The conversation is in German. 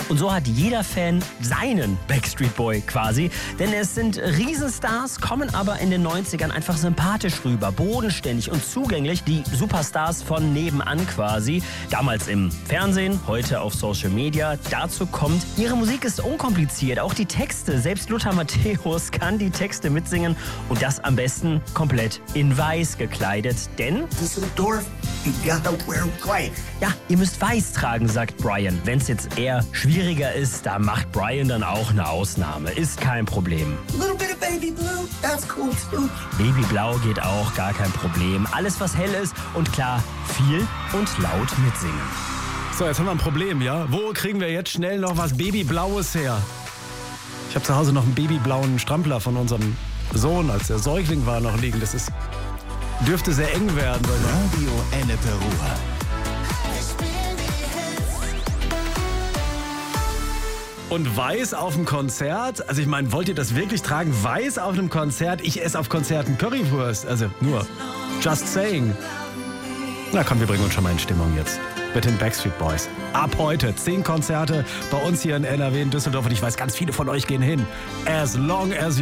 Und so hat jeder Fan seinen Backstreet Boy quasi. Denn es sind Riesenstars, kommen aber in den 90ern einfach sympathisch rüber, bodenständig und zugänglich. Die Superstars von nebenan quasi. Damals im Fernsehen, heute auf Social Media. Dazu kommt, ihre Musik ist unkompliziert. Auch die Texte, selbst Lothar Matthäus kann die Texte mitsingen. Und das am besten komplett in weiß gekleidet. Denn Düsseldorf, you gotta wear white. ja, ihr müsst weiß tragen, sagt Brian. Wenn es jetzt eher schwieriger ist, da macht Brian dann auch eine Ausnahme. Ist kein Problem. A little bit of baby blue, that's cool too. Babyblau geht auch, gar kein Problem. Alles, was hell ist und klar, viel und laut mitsingen. So, jetzt haben wir ein Problem, ja? Wo kriegen wir jetzt schnell noch was Babyblaues her? Ich habe zu Hause noch einen babyblauen Strampler von unserem Sohn, als der Säugling war, noch liegen. Das dürfte sehr eng werden. Radio Ennepe Ruhr. Und weiß auf dem Konzert? Also ich meine, wollt ihr das wirklich tragen? Weiß auf einem Konzert? Ich esse auf Konzerten Currywurst. Also nur, just saying. Na komm, wir bringen uns schon mal in Stimmung jetzt. Mit den Backstreet Boys. Ab heute 10 Konzerte bei uns hier in NRW in Düsseldorf. Und ich weiß, ganz viele von euch gehen hin. As long as